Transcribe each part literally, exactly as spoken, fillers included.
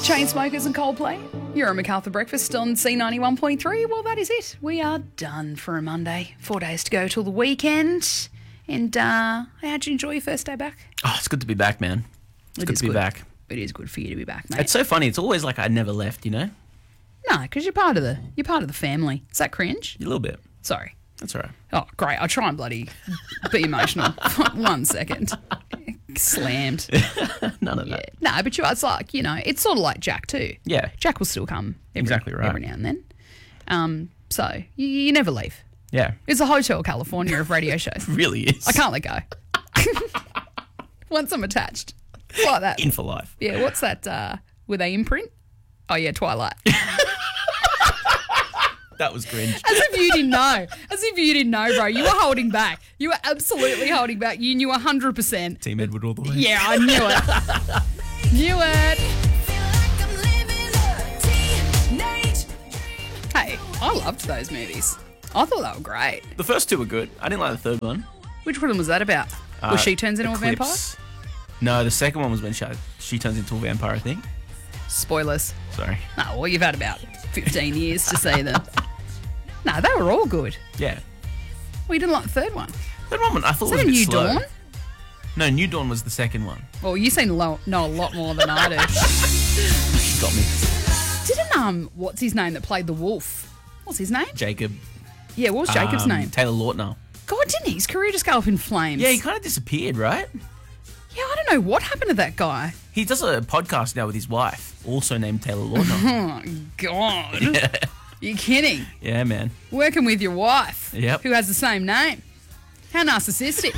Chainsmokers and Coldplay. You're a MacArthur Breakfast on C ninety-one point three. Well, that is it. We are done for a Monday. Four days to go till the weekend. And uh, how'd you enjoy your first day back? Oh, it's good to be back, man. It's It good is to be good. back. It is good for you to be back, mate. It's so funny. It's always like I never left, you know? No, because you're part of the you're part of the family. Is that cringe? A little bit. Sorry. That's all right. Oh, great. I'll try and bloody be emotional. One second. Slammed. None of Yeah. that. No, but you, it's like, you know, it's sort of like Jack too. Yeah. Jack will still come every, Exactly right. every now and then. Um, so you, you never leave. Yeah. It's a Hotel California of radio shows. Really is. I can't let go. Once I'm attached. It's like that. In for life. Yeah, what's that? Uh, were they imprint? Oh, yeah, Twilight. That was cringe. As if you didn't know. As if you didn't know, bro. You were holding back. You were absolutely holding back. You knew one hundred percent. Team Edward all the way. Yeah, I knew it. Knew it. Hey, I loved those movies. I thought they were great. The first two were good. I didn't like the third one. Which one was that about? Uh, Where she turns into Eclipse. a vampire? No, the second one was when she, she turns into a vampire, I think. Spoilers. Sorry. No, well, you've had about fifteen years to see them. No, they were all good. Yeah. Well, you didn't like the third one. Third one, I thought Is was that a a bit New slow. Dawn? No, New Dawn was the second one. Well, you seem to lo- know a lot more than I do. She got me. Didn't, um, what's his name that played the wolf? What's his name? Jacob. Yeah, what was Jacob's um, name? Taylor Lautner. God, didn't he? His career just go up in flames. Yeah, he kind of disappeared, right? Yeah, I don't know what happened to that guy. He does a podcast now with his wife, also named Taylor Lautner. Oh, God. Yeah. You kidding? Yeah, man. Working with your wife. Yep. Who has the same name. How narcissistic.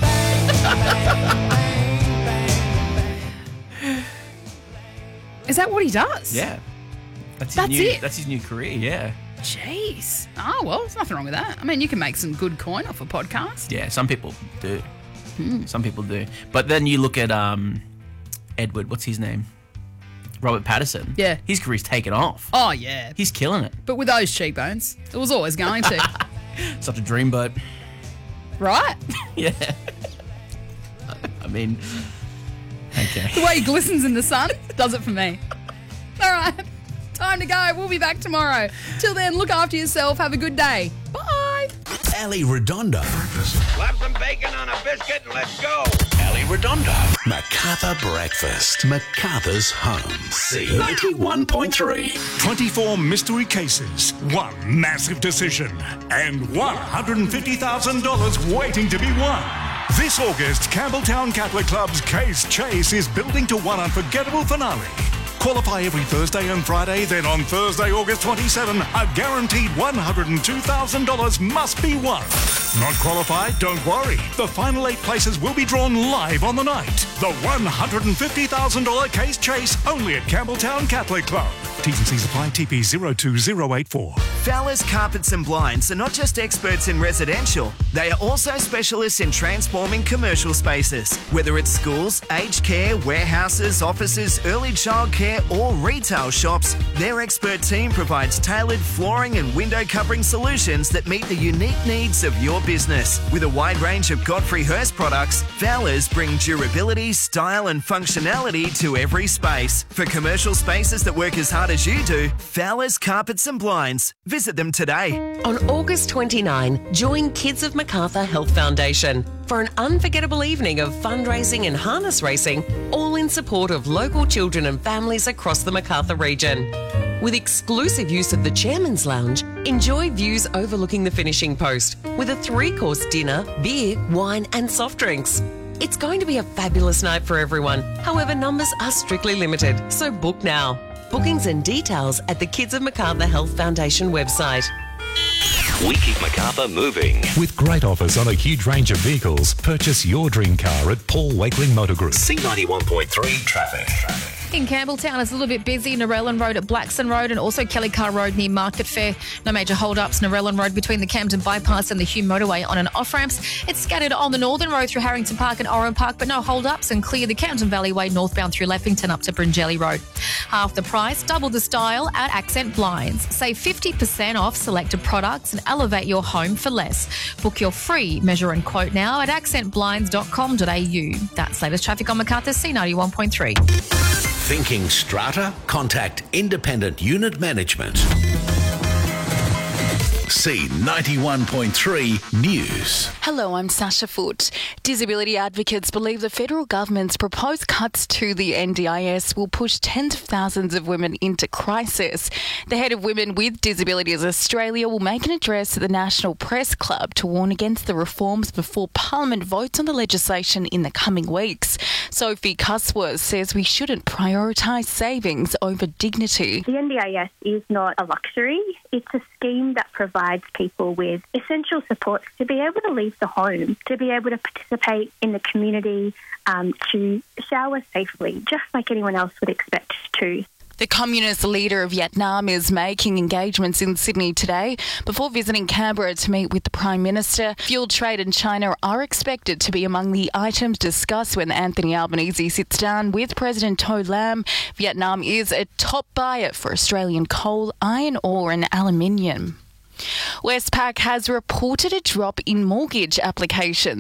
Is that what he does? Yeah. That's his That's new, it? That's his new career, yeah. Jeez. Oh, well, there's nothing wrong with that. I mean, you can make some good coin off a podcast. Yeah, some people do. Hmm. Some people do. But then you look at um, Edward, what's his name? Robert Pattinson. Yeah. His career's taken off. Oh, yeah. He's killing it. But with those cheekbones, it was always going to. Such a dreamboat. Right? Yeah. I mean, okay. The way he glistens in the sun does it for me. All right. Time to go. We'll be back tomorrow. Till then, look after yourself. Have a good day. Bye. Ali Redondo. Slap some bacon on a biscuit and let's go. Ali Redondo. MacArthur Breakfast. MacArthur's home. C ninety-one point three. twenty-four mystery cases, one massive decision, and one hundred fifty thousand dollars waiting to be won. This August, Campbelltown Catholic Club's Case Chase is building to one unforgettable finale. Qualify every Thursday and Friday, then on Thursday, August twenty-seventh, a guaranteed one hundred two thousand dollars must be won. Not qualified? Don't worry. The final eight places will be drawn live on the night. The one hundred fifty thousand dollars Case Chase only at Campbelltown Catholic Club. T's and C's apply. T P zero two zero eight four. Fowler's Carpets and Blinds are not just experts in residential, they are also specialists in transforming commercial spaces. Whether it's schools, aged care, warehouses, offices, early childcare, or retail shops, their expert team provides tailored flooring and window covering solutions that meet the unique needs of your business. With a wide range of Godfrey Hirst products, Fowler's bring durability, style, and functionality to every space. For commercial spaces that work as hard as you do, Fowler's Carpets and Blinds. Visit them today. On August twenty-ninth, join Kids of MacArthur Health Foundation for an unforgettable evening of fundraising and harness racing, all in support of local children and families across the MacArthur region. With exclusive use of the Chairman's Lounge, enjoy views overlooking the finishing post with a three-course dinner, beer, wine and soft drinks. It's going to be a fabulous night for everyone. However, numbers are strictly limited, so book now. Bookings and details at the Kids of MacArthur Health Foundation website. We keep MacArthur moving. With great offers on a huge range of vehicles, purchase your dream car at Paul Wakeling Motor Group. C ninety-one point three traffic. In Campbelltown, it's a little bit busy. Narellan Road at Blackson Road and also Kelly Carr Road near Market Fair. No major hold-ups. Narellan Road between the Camden Bypass and the Hume Motorway on and off-ramps. It's scattered on the Northern Road through Harrington Park and Oran Park, but no hold-ups, and clear the Camden Valley Way northbound through Leffington up to Bringelly Road. Half the price, double the style at Accent Blinds. Save fifty percent off selected products and elevate your home for less. Book your free measure and quote now at accent blinds dot com dot a u. That's latest traffic on MacArthur C ninety-one point three. Thinking strata? Contact Independent Unit Management. C ninety-one point three News. Hello, I'm Sasha Foote. Disability advocates believe the federal government's proposed cuts to the N D I S will push tens of thousands of women into crisis. The head of Women with Disabilities Australia will make an address at the National Press Club to warn against the reforms before Parliament votes on the legislation in the coming weeks. Sophie Cusworth says we shouldn't prioritise savings over dignity. The N D I S is not a luxury. It's a scheme that provides people with essential supports to be able to leave the home, to be able to participate in the community, um, to shower safely, just like anyone else would expect to. The communist leader of Vietnam is making engagements in Sydney today before visiting Canberra to meet with the Prime Minister. Fuel trade and China are expected to be among the items discussed when Anthony Albanese sits down with President To Lam. Vietnam is a top buyer for Australian coal, iron ore and aluminium. Westpac has reported a drop in mortgage applications